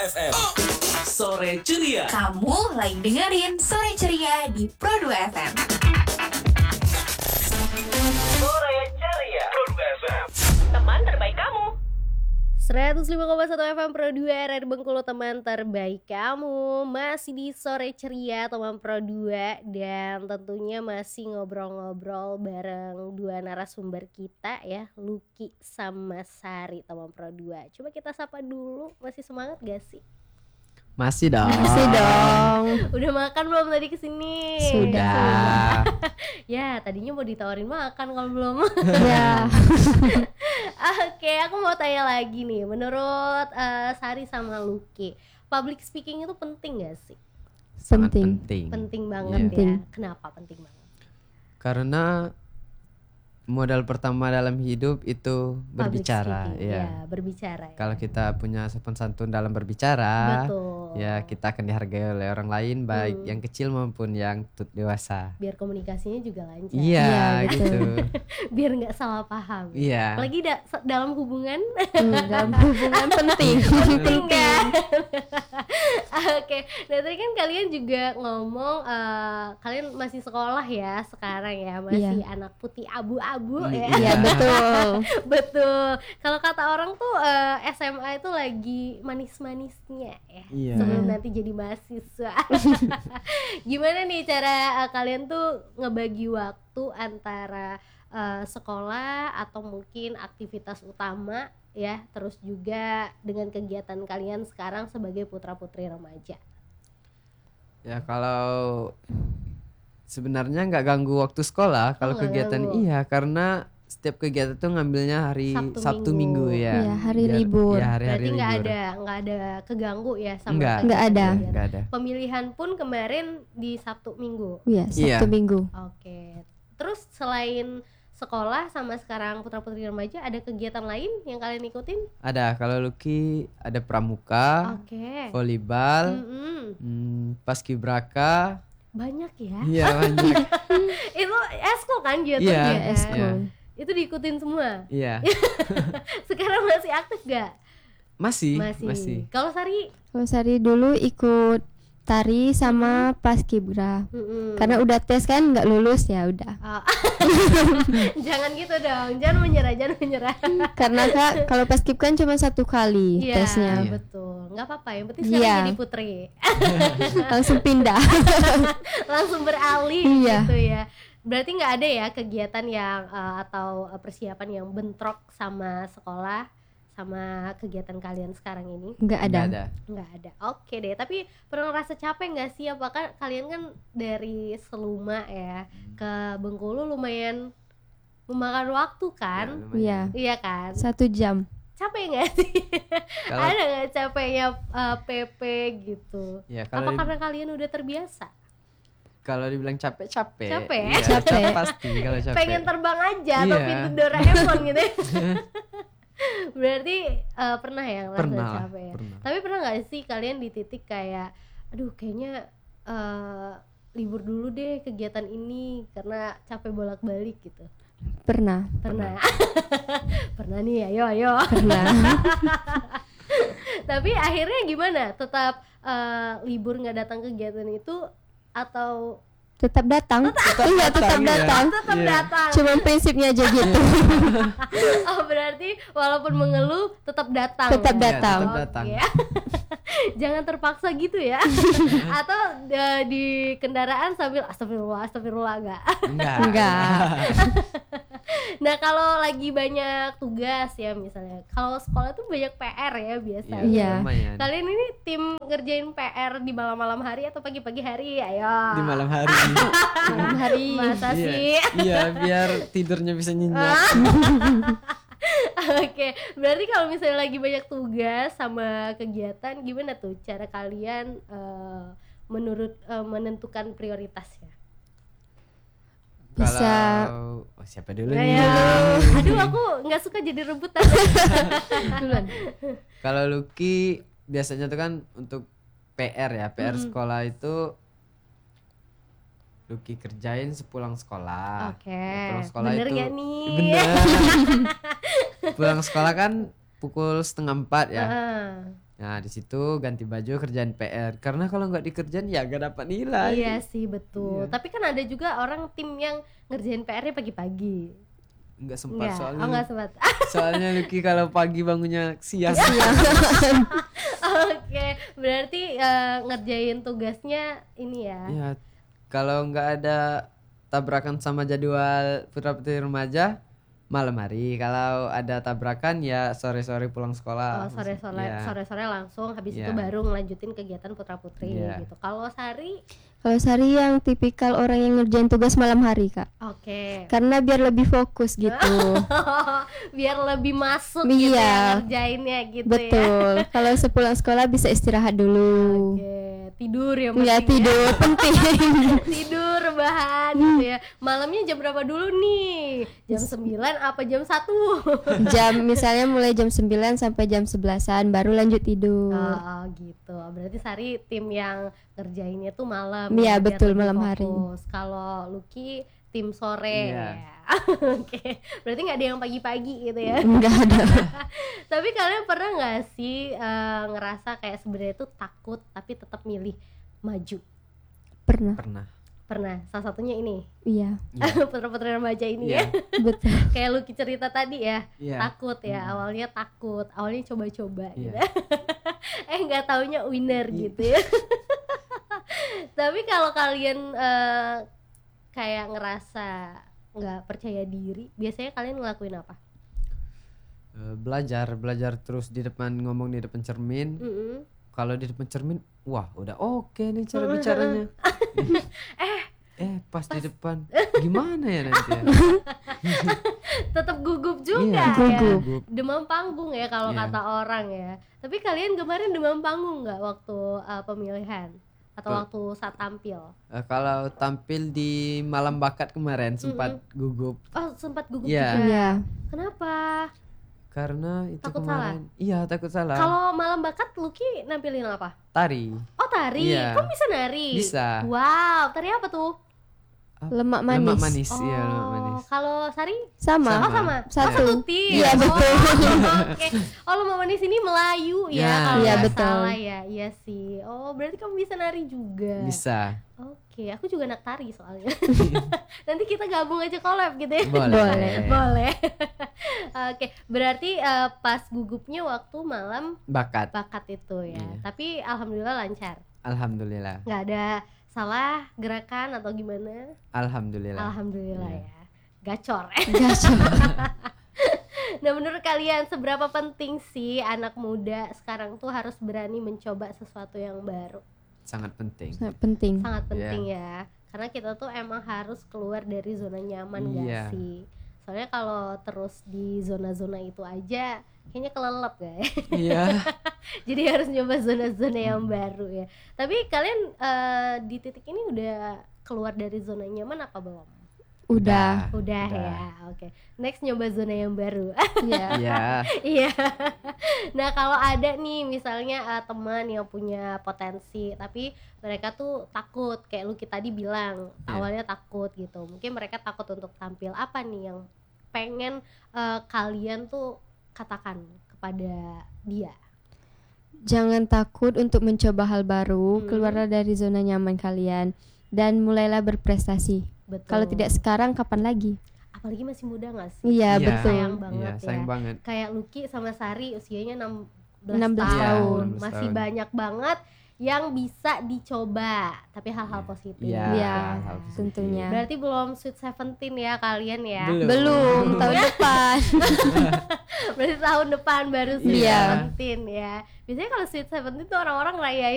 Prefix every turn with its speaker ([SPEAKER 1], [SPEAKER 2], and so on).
[SPEAKER 1] FM. Sore ceria.
[SPEAKER 2] Kamu lagi dengerin Sore Ceria di Pro 2 FM.
[SPEAKER 1] Sore ceria. Pro 2 FM.
[SPEAKER 3] Teman terbaik kamu. 105,1 FM Pro 2 Radio Bengkulu, teman terbaik kamu. Masih di Sore Ceria teman Pro 2. Dan tentunya masih ngobrol-ngobrol bareng dua narasumber kita ya, Lucky sama Sari teman Pro 2. Coba kita sapa dulu, masih semangat gak sih?
[SPEAKER 4] Masih dong.
[SPEAKER 3] Udah makan belum tadi kesini?
[SPEAKER 4] Sudah.
[SPEAKER 3] Ya tadinya mau ditawarin makan kalau belum.
[SPEAKER 4] Ya.
[SPEAKER 3] Oke, aku mau tanya lagi nih. Menurut Sari sama Lucky, public speaking itu penting gak sih?
[SPEAKER 4] Sangat
[SPEAKER 5] Penting.
[SPEAKER 4] penting.
[SPEAKER 3] Penting banget
[SPEAKER 4] Iya.
[SPEAKER 3] ya.
[SPEAKER 5] Penting.
[SPEAKER 3] Kenapa penting banget?
[SPEAKER 4] Karena modal pertama dalam hidup itu
[SPEAKER 3] Public
[SPEAKER 4] berbicara,
[SPEAKER 3] speaking,
[SPEAKER 4] ya.
[SPEAKER 3] berbicara. Ya.
[SPEAKER 4] Kalau kita punya sopan santun dalam berbicara,
[SPEAKER 3] Betul.
[SPEAKER 4] ya kita akan dihargai oleh orang lain, baik yang kecil maupun yang dewasa.
[SPEAKER 3] Biar komunikasinya juga lancar.
[SPEAKER 4] Iya,
[SPEAKER 5] Iya,
[SPEAKER 4] gitu.
[SPEAKER 3] Biar nggak salah paham.
[SPEAKER 4] Iya.
[SPEAKER 3] Apalagi dalam hubungan.
[SPEAKER 5] Dalam hubungan penting.
[SPEAKER 3] Penting kan? Oke, nah tadi kan kalian juga ngomong kalian masih sekolah ya sekarang ya, masih anak putih abu-abu ya.
[SPEAKER 5] Iya betul.
[SPEAKER 3] Betul. Kalau kata orang tuh SMA itu lagi manis-manisnya ya.
[SPEAKER 4] Iya.
[SPEAKER 3] Sebelum nanti jadi mahasiswa. Gimana nih cara kalian tuh ngebagi waktu antara sekolah atau mungkin aktivitas utama ya, terus juga dengan kegiatan kalian sekarang sebagai putra-putri remaja.
[SPEAKER 4] Ya kalau sebenarnya nggak ganggu waktu sekolah kalau
[SPEAKER 3] nggak
[SPEAKER 4] kegiatan,
[SPEAKER 3] ganggu.
[SPEAKER 4] iya, karena setiap kegiatan tuh ngambilnya hari
[SPEAKER 3] Sabtu,
[SPEAKER 4] Sabtu
[SPEAKER 3] Minggu.
[SPEAKER 4] Minggu ya.
[SPEAKER 5] Iya, hari libur.
[SPEAKER 4] Ya, hari-hari
[SPEAKER 3] Berarti
[SPEAKER 4] libur.
[SPEAKER 3] nggak ada keganggu ya sama
[SPEAKER 4] Nggak.
[SPEAKER 5] Nggak ada.
[SPEAKER 3] kegiatan.
[SPEAKER 4] Nggak ada.
[SPEAKER 3] Pemilihan pun kemarin di Sabtu Minggu.
[SPEAKER 5] Iya,
[SPEAKER 4] Iya.
[SPEAKER 5] Sabtu Minggu.
[SPEAKER 3] Oke. Terus selain sekolah sama sekarang putra-putri remaja, ada kegiatan lain yang kalian ikutin?
[SPEAKER 4] Ada, kalau Lucky ada pramuka,
[SPEAKER 3] Oke.
[SPEAKER 4] volleyball,
[SPEAKER 3] Mm-mm.
[SPEAKER 4] paskibraka.
[SPEAKER 3] Banyak ya.
[SPEAKER 4] Iya, banyak.
[SPEAKER 3] Itu eskul kan jatuhnya.
[SPEAKER 4] Iya,
[SPEAKER 5] Iya, eskul.
[SPEAKER 4] Iya.
[SPEAKER 3] Itu diikutin semua.
[SPEAKER 4] Iya.
[SPEAKER 3] Sekarang masih aktif gak?
[SPEAKER 4] Masih.
[SPEAKER 3] Kalau Sari?
[SPEAKER 5] Kalau Sari dulu ikut tari sama paskibra.
[SPEAKER 3] Mm-mm.
[SPEAKER 5] Karena udah tes kan nggak lulus ya udah.
[SPEAKER 3] Ah. Jangan gitu dong, jangan menyerah.
[SPEAKER 5] Karena Kak kalau paskib kan cuma 1 kali
[SPEAKER 3] Iya,
[SPEAKER 5] tesnya.
[SPEAKER 3] betul. Nggak apa-apa, yang penting sekarang
[SPEAKER 5] Iya.
[SPEAKER 3] jadi putri.
[SPEAKER 5] Langsung pindah.
[SPEAKER 3] Langsung beralih
[SPEAKER 5] Iya.
[SPEAKER 3] gitu ya. Berarti nggak ada ya kegiatan yang atau persiapan yang bentrok sama sekolah, sama kegiatan kalian sekarang ini?
[SPEAKER 5] Nggak ada.
[SPEAKER 3] Nggak ada. Oke deh. Tapi pernah ngerasa capek nggak sih? Apakah kalian kan dari Seluma ya ke Bengkulu lumayan memakan waktu kan?
[SPEAKER 5] Iya.
[SPEAKER 3] Iya kan?
[SPEAKER 5] 1 jam.
[SPEAKER 3] Capek nggak sih?
[SPEAKER 4] Kalau-
[SPEAKER 3] Ada nggak capeknya PP gitu?
[SPEAKER 4] Ya,
[SPEAKER 3] Apa
[SPEAKER 4] kalau
[SPEAKER 3] karena kalian udah terbiasa?
[SPEAKER 4] kalau dibilang capek.
[SPEAKER 3] Capek?
[SPEAKER 4] Iya,
[SPEAKER 5] Capek.
[SPEAKER 4] pasti kalau capek.
[SPEAKER 3] Pengen terbang aja atau
[SPEAKER 4] Iya.
[SPEAKER 3] pintu Doraemon gitu ya? Berarti pernah ya ngerasa
[SPEAKER 4] Pernah,
[SPEAKER 3] capek ya?
[SPEAKER 4] pernah.
[SPEAKER 3] Tapi pernah nggak sih kalian di titik kayak aduh kayaknya libur dulu deh kegiatan ini karena capek bolak-balik gitu?
[SPEAKER 5] Pernah.
[SPEAKER 3] Pernah. Pernah nih, ayo.
[SPEAKER 5] Pernah.
[SPEAKER 3] Tapi akhirnya gimana? Tetap libur nggak datang kegiatan itu atau
[SPEAKER 5] Tetap datang. Iya, tetap
[SPEAKER 4] iya.
[SPEAKER 5] datang.
[SPEAKER 3] tetap
[SPEAKER 4] Iya.
[SPEAKER 3] datang?
[SPEAKER 5] Cuma prinsipnya aja gitu.
[SPEAKER 3] Oh berarti walaupun mengeluh tetap datang.
[SPEAKER 5] Tetap
[SPEAKER 4] Iya,
[SPEAKER 5] datang.
[SPEAKER 4] tetap datang.
[SPEAKER 3] Oke. Jangan terpaksa gitu ya. Atau di kendaraan sambil astagfirullah enggak.
[SPEAKER 5] Enggak.
[SPEAKER 3] Nah, kalau lagi banyak tugas ya misalnya. Kalau sekolah tuh banyak PR ya biasanya.
[SPEAKER 5] Iya.
[SPEAKER 4] Lumayan.
[SPEAKER 3] Kalian ini tim ngerjain PR di malam-malam hari atau pagi-pagi hari? Ayo.
[SPEAKER 4] Di malam hari.
[SPEAKER 5] Malam hari.
[SPEAKER 3] Masa sih?
[SPEAKER 4] Iya, biar tidurnya bisa nyenyak.
[SPEAKER 3] Oke, berarti kalau misalnya lagi banyak tugas sama kegiatan, gimana tuh cara kalian menentukan prioritasnya?
[SPEAKER 5] Bisa.
[SPEAKER 4] Kalau siapa dulu
[SPEAKER 3] Ayo.
[SPEAKER 4] nih?
[SPEAKER 3] Aduh, aku nggak suka jadi rebutan. Duluan.
[SPEAKER 4] Kalau Lucky biasanya tuh kan untuk PR ya, PR sekolah itu Lucky kerjain sepulang sekolah.
[SPEAKER 3] Oke,
[SPEAKER 4] Ya, pulang sekolah
[SPEAKER 3] bener
[SPEAKER 4] itu
[SPEAKER 3] nggak nih?
[SPEAKER 4] Bener. Pulang sekolah kan pukul 3:30 ya.
[SPEAKER 3] Heeh.
[SPEAKER 4] Nah di situ ganti baju kerjain PR. Karena kalau nggak dikerjain ya gak dapat nilai.
[SPEAKER 3] Iya sih betul.
[SPEAKER 4] Iya.
[SPEAKER 3] Tapi kan ada juga orang tim yang ngerjain PR-nya pagi-pagi.
[SPEAKER 4] Nggak sempat
[SPEAKER 3] Enggak,
[SPEAKER 4] soalnya.
[SPEAKER 3] nggak sempat.
[SPEAKER 4] Soalnya Lucky kalau pagi bangunnya siang.
[SPEAKER 3] Oke, berarti ngerjain tugasnya ini ya.
[SPEAKER 4] Ya kalau nggak ada tabrakan sama jadwal putra putri remaja malam hari. Kalau ada tabrakan ya sore-sore pulang sekolah.
[SPEAKER 3] Oh, sore-sore
[SPEAKER 4] Iya.
[SPEAKER 3] sore-sore langsung habis
[SPEAKER 4] Iya.
[SPEAKER 3] itu baru ngelanjutin kegiatan putra putri
[SPEAKER 4] Iya.
[SPEAKER 3] gitu. Kalau Sari,
[SPEAKER 5] Kalau Sari yang tipikal orang yang ngerjain tugas malam hari, Kak.
[SPEAKER 3] oke.
[SPEAKER 5] Karena biar lebih fokus gitu.
[SPEAKER 3] Biar lebih masuk gitu ya
[SPEAKER 5] Iya.
[SPEAKER 3] ngerjainnya gitu ya.
[SPEAKER 5] Betul. Kalau sepulang sekolah bisa istirahat dulu.
[SPEAKER 3] Oke, tidur ya
[SPEAKER 5] Ya
[SPEAKER 3] penting
[SPEAKER 5] tidur penting.
[SPEAKER 3] Tidur rebahan gitu ya. Malamnya jam berapa dulu nih? Jam 9 apa jam 1?
[SPEAKER 5] Misalnya mulai jam 9 sampai jam 11-an baru lanjut tidur.
[SPEAKER 3] Oh gitu. Berarti Sari tim yang ngerjainnya tuh malam.
[SPEAKER 5] Iya,
[SPEAKER 3] ya, biar
[SPEAKER 5] betul,
[SPEAKER 3] lebih
[SPEAKER 5] malam hari.
[SPEAKER 3] fokus. Kalau Lucky tim sore.
[SPEAKER 4] Iya.
[SPEAKER 3] Ya. Oke. Berarti nggak ada yang pagi-pagi gitu ya.
[SPEAKER 5] Enggak ada.
[SPEAKER 3] Tapi kalian pernah nggak sih ngerasa kayak sebenarnya tuh takut tapi tetap milih maju?
[SPEAKER 5] Pernah.
[SPEAKER 3] Pernah. Salah satunya ini.
[SPEAKER 5] Iya,
[SPEAKER 3] Putra-putri remaja ini
[SPEAKER 4] Iya.
[SPEAKER 3] ya.
[SPEAKER 5] betul.
[SPEAKER 3] Kayak Lucky cerita tadi ya.
[SPEAKER 4] Iya.
[SPEAKER 3] Takut ya. Awalnya takut. Awalnya coba-coba
[SPEAKER 4] Iya.
[SPEAKER 3] gitu. Nggak taunya winner
[SPEAKER 4] Iya.
[SPEAKER 3] gitu ya. Tapi kalau kalian kayak ngerasa nggak percaya diri, biasanya kalian ngelakuin apa?
[SPEAKER 4] Belajar terus di depan, ngomong di depan cermin.
[SPEAKER 3] Mm-mm.
[SPEAKER 4] Kalau di depan cermin, wah udah oke nih cara bicaranya. Pas di depan gimana ya nanti ya?
[SPEAKER 3] Tetap gugup juga
[SPEAKER 4] Iya,
[SPEAKER 3] ya.
[SPEAKER 4] gugup.
[SPEAKER 3] Demam panggung ya kalau
[SPEAKER 4] Iya.
[SPEAKER 3] kata orang ya. Tapi kalian kemarin demam panggung nggak waktu pemilihan atau waktu saat tampil?
[SPEAKER 4] Kalau tampil di malam bakat kemarin sempat gugup.
[SPEAKER 3] Oh sempat gugup
[SPEAKER 4] Iya.
[SPEAKER 3] juga.
[SPEAKER 5] Iya.
[SPEAKER 3] Kenapa?
[SPEAKER 4] Karena itu
[SPEAKER 3] Takut
[SPEAKER 4] kemarin. Iya takut salah.
[SPEAKER 3] Kalau malam bakat Lucky nampilin apa?
[SPEAKER 4] Tari.
[SPEAKER 3] Oh tari.
[SPEAKER 4] Iya.
[SPEAKER 3] Kamu bisa nari?
[SPEAKER 4] Bisa.
[SPEAKER 3] Wow, tari apa tuh?
[SPEAKER 5] Lemak manis.
[SPEAKER 4] Lemak manis. Iya lemak manis.
[SPEAKER 3] Kalau Sari?
[SPEAKER 5] Sama.
[SPEAKER 3] Oh sama.
[SPEAKER 5] Satu.
[SPEAKER 3] Tim.
[SPEAKER 5] Iya, betul.
[SPEAKER 3] Oke. Oh lemak manis ini Melayu ya,
[SPEAKER 4] Ya.
[SPEAKER 3] kalau
[SPEAKER 5] Iya,
[SPEAKER 3] nggak
[SPEAKER 5] betul.
[SPEAKER 3] salah ya. Iya sih. Oh berarti kamu bisa nari juga.
[SPEAKER 4] Bisa.
[SPEAKER 3] Oke, aku juga anak tari soalnya. Nanti kita gabung aja collab gitu ya.
[SPEAKER 4] Boleh.
[SPEAKER 3] Boleh. Oke, berarti pas gugupnya waktu malam
[SPEAKER 4] Bakat.
[SPEAKER 3] bakat itu ya.
[SPEAKER 4] Iya.
[SPEAKER 3] Tapi alhamdulillah lancar.
[SPEAKER 4] Alhamdulillah.
[SPEAKER 3] Nggak ada salah gerakan atau gimana?
[SPEAKER 4] Alhamdulillah.
[SPEAKER 3] Alhamdulillah
[SPEAKER 4] Iya.
[SPEAKER 3] ya. Gacor.
[SPEAKER 5] Gacor.
[SPEAKER 3] Nah, menurut kalian seberapa penting sih anak muda sekarang tuh harus berani mencoba sesuatu yang baru?
[SPEAKER 4] Sangat penting.
[SPEAKER 5] Sangat penting.
[SPEAKER 3] Sangat penting ya. Karena kita tuh emang harus keluar dari zona nyaman
[SPEAKER 4] Iya.
[SPEAKER 3] gak sih? Soalnya kalau terus di zona-zona itu aja kayaknya kelelep guys.
[SPEAKER 4] Iya.
[SPEAKER 3] Jadi harus nyoba zona-zona yang baru ya. Tapi kalian di titik ini udah keluar dari zona nyaman apa belum?
[SPEAKER 5] Udah.
[SPEAKER 3] Udah ya. Oke. Next nyoba zona yang baru.
[SPEAKER 5] Iya.
[SPEAKER 4] Iya.
[SPEAKER 3] Iya. Nah, kalau ada nih misalnya teman yang punya potensi tapi mereka tuh takut kayak Lucky tadi bilang,
[SPEAKER 4] Iya.
[SPEAKER 3] awalnya takut gitu. Mungkin mereka takut untuk tampil. Apa nih yang pengen kalian tuh katakan kepada dia?
[SPEAKER 5] Jangan takut untuk mencoba hal baru, keluarlah dari zona nyaman kalian dan mulailah berprestasi.
[SPEAKER 3] Betul.
[SPEAKER 5] Kalau tidak sekarang kapan lagi?
[SPEAKER 3] Apalagi masih muda gak sih?
[SPEAKER 5] Iya,
[SPEAKER 4] Iya.
[SPEAKER 5] betul.
[SPEAKER 3] Sayang banget
[SPEAKER 4] Iya, sayang
[SPEAKER 3] ya.
[SPEAKER 4] banget.
[SPEAKER 3] Kayak Lucky sama Sari usianya 16
[SPEAKER 5] 16
[SPEAKER 3] tahun.
[SPEAKER 5] tahun.
[SPEAKER 4] Iya, 16
[SPEAKER 3] Masih
[SPEAKER 4] tahun.
[SPEAKER 3] banyak banget yang bisa dicoba, tapi hal-hal positif.
[SPEAKER 4] Iya,
[SPEAKER 5] Iya,
[SPEAKER 4] hal positif.
[SPEAKER 5] tentunya.
[SPEAKER 3] Berarti belum Sweet 17 ya kalian ya.
[SPEAKER 5] Belum, tahun depan.
[SPEAKER 3] Berarti tahun depan baru Sweet
[SPEAKER 5] Iya.
[SPEAKER 3] 17 ya. Biasanya kalau Sweet 17 tuh orang-orang rayain